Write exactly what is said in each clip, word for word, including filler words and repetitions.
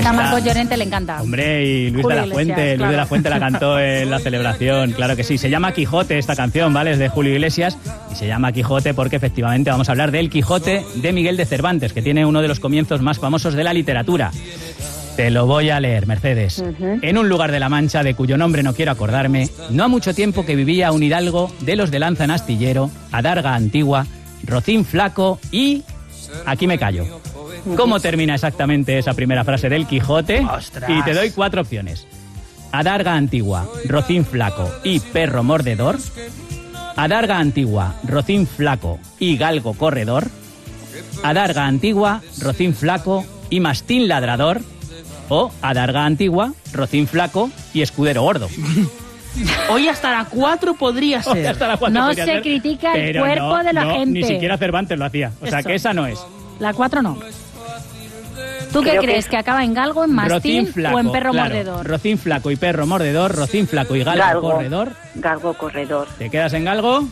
A Marcos Llorente le encanta. Hombre, y Luis Julio de la Iglesias, Fuente, Luis claro. de la Fuente la cantó en la celebración, claro que sí. Se llama Quijote esta canción, ¿vale? Es de Julio Iglesias y se llama Quijote porque efectivamente vamos a hablar del Quijote de Miguel de Cervantes, que tiene uno de los comienzos más famosos de la literatura. Te lo voy a leer, Mercedes. Uh-huh. En un lugar de la Mancha, de cuyo nombre no quiero acordarme, no ha mucho tiempo que vivía un hidalgo de los de lanza en astillero, adarga antigua, rocín flaco y... Aquí me callo. ¿Cómo termina exactamente esa primera frase del Quijote? ¡Ostras! Y te doy cuatro opciones. Adarga antigua, rocín flaco y perro mordedor. Adarga antigua, rocín flaco y galgo corredor. Adarga antigua, rocín flaco y mastín ladrador. O adarga antigua, rocín flaco y escudero gordo. Hoy hasta la cuatro podría ser. Hoy hasta la cuatro No podría se ser, critica el pero cuerpo no, de la no, gente. Ni siquiera Cervantes lo hacía. O sea Eso. que esa no es. La cuatro no. ¿Tú qué Creo crees? que... ¿Que acaba en galgo, en mastín Rocín flaco, o en perro claro. mordedor? Rocín flaco y perro mordedor, rocín flaco y galgo, Galgo. corredor. Galgo corredor. ¿Te quedas en galgo?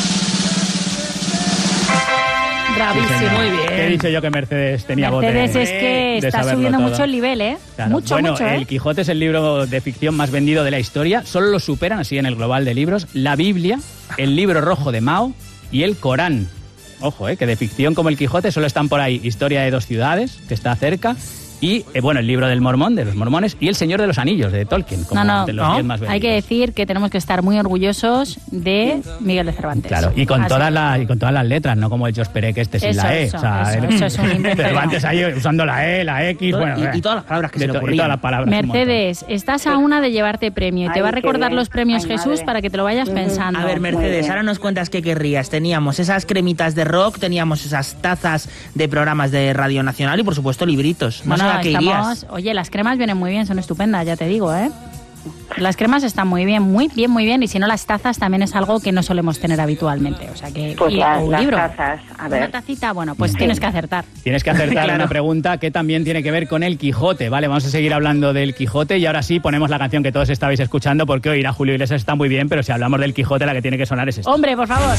Bravísimo. Sí, muy bien. He dicho yo que Mercedes tenía Mercedes bote es que de está saberlo subiendo todo. mucho el nivel, ¿eh? Claro. Mucho, bueno, mucho, ¿eh? El Quijote es el libro de ficción más vendido de la historia. Solo lo superan, así en el global de libros, la Biblia, el libro rojo de Mao y el Corán. Ojo, eh, que de ficción como el Quijote solo están por ahí Historia de dos ciudades, que está cerca, y, eh, bueno, el libro del Mormón, de los mormones, y el Señor de los Anillos, de Tolkien, como No, no, de los ¿no? diez más vendidos. Hay que decir que tenemos que estar muy orgullosos de Miguel de Cervantes. Claro, y con, Así. todas las, y con todas las letras, no como el Jos Perec este sin Eso, la E. eso, o sea, eso, el- eso es un invento. Cervantes ahí usando la E, la X, Todo- bueno... y- eh, y todas las palabras que de se le to- y ocurrían. todas las palabras, un montón. Mercedes, estás a una de llevarte premio y te Ay, va a qué recordar bien. los premios Ay, Jesús madre. para que te lo vayas Ujú. pensando. A ver, Muy Mercedes, bien. ahora nos cuentas qué querrías. Teníamos esas cremitas de rock, teníamos esas tazas de programas de Radio Nacional y, por supuesto, libritos. No sé Bueno, a qué estamos... irías. Oye, las cremas vienen muy bien, son estupendas, ya te digo, ¿eh? Las cremas están muy bien, muy bien, muy bien. Y si no, las tazas también es algo que no solemos tener habitualmente. O sea que... Pues y- la- o un las libro. tazas, a ver. Una tacita, bueno, pues Sí. tienes que acertar. Tienes que acertar Claro. una pregunta que también tiene que ver con el Quijote, ¿vale? Vamos a seguir hablando del Quijote y ahora sí ponemos la canción que todos estabais escuchando porque oír a Julio Iglesias está muy bien, pero si hablamos del Quijote la que tiene que sonar es esta. Hombre, por favor.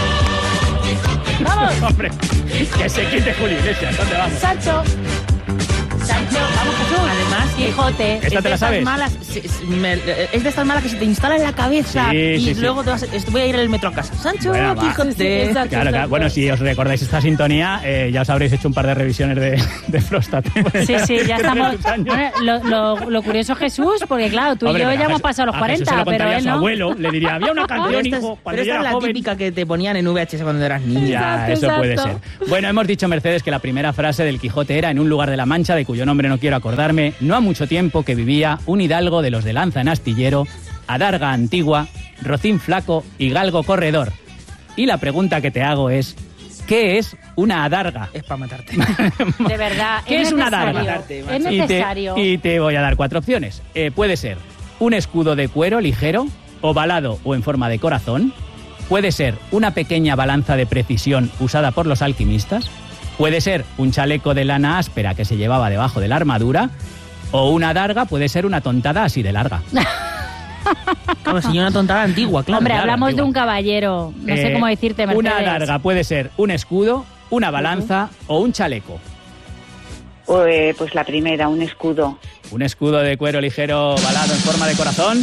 ¡Vamos! Hombre, que se quite Julio Iglesias, ¿dónde vamos? Sancho. Sancho, vamos Jesús. Además, Quijote. ¿Esta es te de la estas sabes? malas, se- se- me- es de estas malas que se te instala en la cabeza Sí, y sí, sí. luego te vas, est- voy a ir en el metro a casa. Sancho, Bueno, va. Quijote. Sí, exacto. Claro, claro. exacto. Bueno, si os recordáis esta sintonía, eh, ya os habréis hecho un par de revisiones de, de próstata. Sí, sí, ya Que estamos. tiene tus años. Bueno, lo, lo, lo curioso, Jesús, porque claro, tú Hombre, y yo pero ya a hemos Jesús- pasado los a Jesús se cuarenta, lo pero contaría a él su no. abuelo, le diría, había una Pero canción, esta es, hijo, pero cuando esta yo es era la joven. típica que te ponían en V H S cuando eras niña. Ya, Exacto, eso puede ser. exacto. Bueno, hemos dicho, Mercedes, que la primera frase del Quijote era en un lugar de la Mancha, de cuyo nombre no quiero acordarme, no ha mucho tiempo que vivía un hidalgo de los de lanza en astillero, adarga antigua, rocín flaco y galgo corredor. Y la pregunta que te hago es, ¿qué es una adarga? Es para matarte. De verdad, ¿Qué es una necesario. adarga? Es Y te, necesario. y te voy a dar cuatro opciones. Eh, puede ser un escudo de cuero ligero, ovalado o en forma de corazón. Puede ser una pequeña balanza de precisión usada por los alquimistas. Puede ser un chaleco de lana áspera que se llevaba debajo de la armadura. O una adarga puede ser una tontada así de larga. Como si yo una tontada antigua, claro. Hombre, claro, hablamos antigua. de un caballero. No sé Eh, cómo decirte, Mercedes. Una adarga puede ser un escudo, una balanza o un chaleco. Eh, pues la primera, un escudo. Un escudo de cuero ligero ovalado en forma de corazón.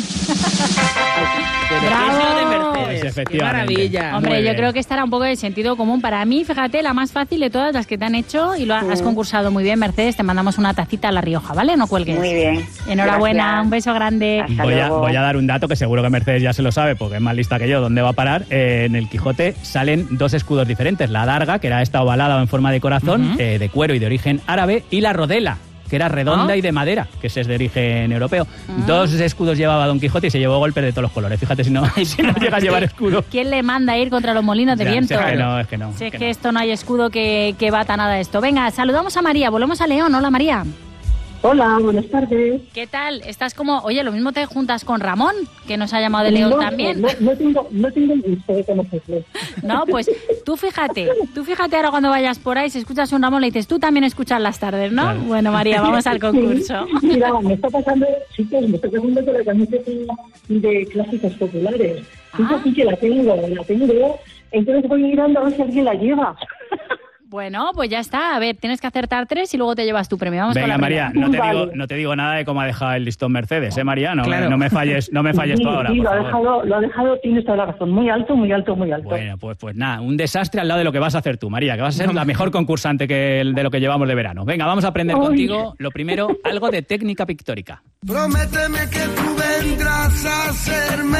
Pero ¡Bravo! es lo de Mercedes. Pues ¡Qué efectivamente. maravilla! Hombre, Muy yo bien. creo que estará un poco de sentido común. Para mí, fíjate, la más fácil de todas las que te han hecho y lo ha- has concursado muy bien, Mercedes. Te mandamos una tacita a La Rioja, ¿vale? No cuelgues. Muy bien. Enhorabuena, Gracias. un beso grande. Hasta Voy a, luego. voy a dar un dato que seguro que Mercedes ya se lo sabe porque es más lista que yo. ¿Dónde va a parar? Eh, en el Quijote salen dos escudos diferentes. La adarga, que era esta ovalada o en forma de corazón, Ujú. eh, de cuero y de origen árabe, y la rodela, que era redonda Ah. y de madera, que ese es de origen europeo. Dos escudos llevaba Don Quijote y se llevó golpes de todos los colores. Fíjate si no, si no llega a llevar escudo. ¿Quién le manda a ir contra los molinos de Ya, viento? si es que no, es que no. Si es que que no. esto no hay escudo que, que bata nada de esto. Venga, saludamos a María, volvemos a León. Hola, María. Hola, buenas tardes. ¿Qué tal? Estás como... Oye, lo mismo te juntas con Ramón, que nos ha llamado de León no, también. No, no tengo, no tengo el gusto de conocerlo. No, pues tú fíjate, tú fíjate ahora cuando vayas por ahí, si escuchas un Ramón le dices, tú también escuchas las tardes, ¿no? Claro. Bueno, María, vamos al concurso. Mira, me está pasando, chicos, me está pasando con la camiseta de clásicos populares. Ah. Esa sí que la tengo, la tengo. Entonces voy mirando a ver si alguien la lleva. Bueno, pues ya está. A ver, tienes que acertar tres y luego te llevas tu premio. Vamos con Venga, la María, primera. no te, Vale. digo, no te digo nada de cómo ha dejado el listón Mercedes, ¿eh, María? No, Claro. no me falles, no me falles Sí, tú ahora, sí, por lo ha, favor. dejado, lo ha dejado, tienes toda la razón. Muy alto, muy alto, muy alto. Bueno, pues, pues nada, un desastre al lado de lo que vas a hacer tú, María, que vas a ser la mejor concursante que el- de lo que llevamos de verano. Venga, vamos a aprender Uy. contigo, lo primero, algo de técnica pictórica. Prométeme que tú vendrás a serme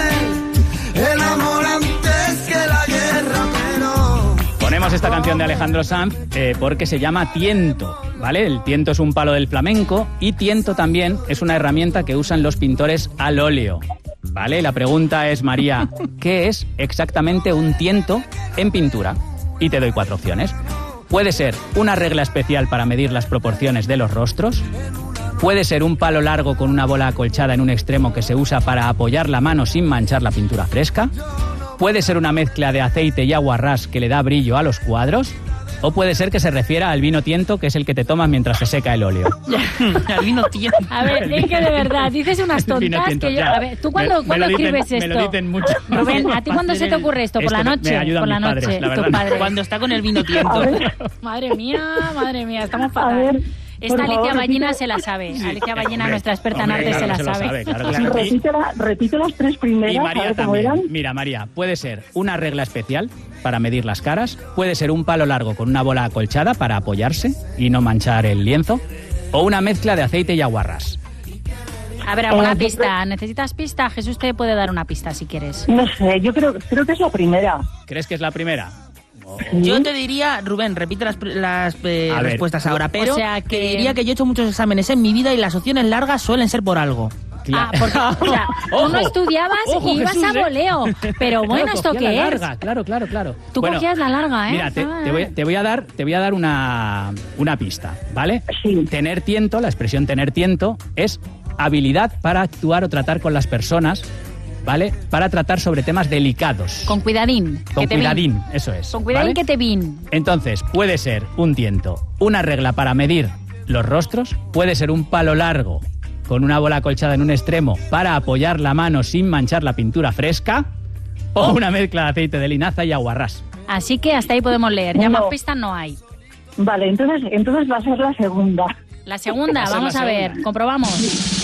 el amor antes que la guerra, pero... Ponemos esta canción de Alejandro Sanz eh, porque se llama tiento, ¿vale? El tiento es un palo del flamenco y tiento también es una herramienta que usan los pintores al óleo, ¿vale? La pregunta es, María, ¿qué es exactamente un tiento en pintura? Y te doy cuatro opciones. Puede ser una regla especial para medir las proporciones de los rostros. Puede ser un palo largo con una bola acolchada en un extremo que se usa para apoyar la mano sin manchar la pintura fresca. Puede ser una mezcla de aceite y agua ras que le da brillo a los cuadros. O puede ser que se refiera al vino tiento, que es el que te tomas mientras se seca el óleo. Al vino tiento. A ver, es que de verdad, dices unas Vino tontas tiento, que yo... ya. A ver, ¿tú cuándo, Me- me cuándo lo dicen- escribes esto? Me lo dicen mucho. Rubén, ¿a ti cuándo se te ocurre esto? ¿Por Esto la me- noche? me ayudan Por la mis noche, padres, la tus verdad. padres. Cuando está con el vino tiento. A ver, Madre mía, madre mía, estamos a fatal. ver. Esta por Alicia favor, Ballina repite- se la sabe. Alicia Ballina, Hombre, nuestra experta hombre, en arte, claro se la que se lo sabe. sabe, claro, claro. Y- Repite, la- repite las tres primeras, Y a María ver cómo también. eran. Mira, María, puede ser una regla especial para medir las caras, puede ser un palo largo con una bola acolchada para apoyarse y no manchar el lienzo, o una mezcla de aceite y aguarrás. A ver, alguna Eh, yo pista. ¿Necesitas pista? Jesús te puede dar una pista si quieres. No sé, yo creo, creo que es la primera. ¿Crees que es la primera? Yo te diría, Rubén, repite las, pr- las eh, A ver. respuestas ahora, pero sea que- te diría que yo he hecho muchos exámenes en mi vida y las opciones largas suelen ser por algo. Ah, porque, o sea, tú no estudiabas Ojo, y ibas Jesús, a ¿eh? voleo. Pero bueno, Claro, ¿esto cogía qué la es? larga, claro, claro, claro. Tú cogías la larga, ¿eh? Mira, te, Ah. te voy, te voy a dar, te voy a dar una, una pista, ¿vale? Sí. Tener tiento, la expresión tener tiento, es habilidad para actuar o tratar con las personas, ¿vale? Para tratar sobre temas delicados. Con cuidadín. Con que te vin. cuidadín, eso es. Con cuidadín ¿vale? que te vin. Entonces, puede ser un tiento, una regla para medir los rostros, puede ser un palo largo con una bola acolchada en un extremo para apoyar la mano sin manchar la pintura fresca, o una mezcla de aceite de linaza y aguarrás. Así que hasta ahí podemos leer. Ya No. más pistas no hay. Vale, entonces, entonces va a ser la segunda. La segunda, Va a ser vamos la a ver, segunda. comprobamos.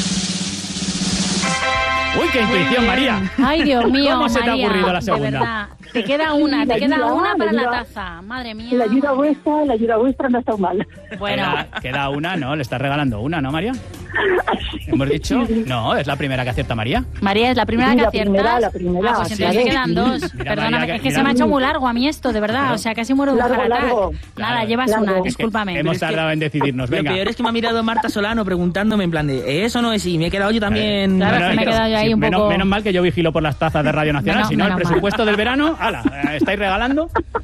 ¡Uy, qué intuición, María! Ay, Dios mío, ¿Cómo se te ha María, ocurrido la de segunda? verdad. Te queda una, te La queda ayuda, una la para la ayuda. taza. Madre mía. La ayuda vuestra, la ayuda vuestra no ha estado mal. Bueno, Queda, queda una, ¿no? Le estás regalando una, ¿no, María? ¿Hemos dicho? No, es la primera que acierta María. María, es la primera Sí, que la aciertas. primera, la primera, Ah, pues entonces claro. te quedan dos. Mira, Perdóname, María, que- es que mira. se me ha hecho muy largo a mí esto, de verdad. O sea, casi muero de un Largo, heart attack. largo. Nada, Claro. llevas Largo. una, Es que discúlpame. Hemos es que- tardado en decidirnos, Lo venga. peor es que me ha mirado Marta Solano preguntándome en plan de ¿eso no es? Y me he quedado yo también... Claro, Bueno, es que me he pero- quedado yo ahí un menos, poco- menos mal que yo vigilo por las tazas de Radio Nacional, Menos- si no, el menos mal. presupuesto del verano, ala, ¿estáis regalando?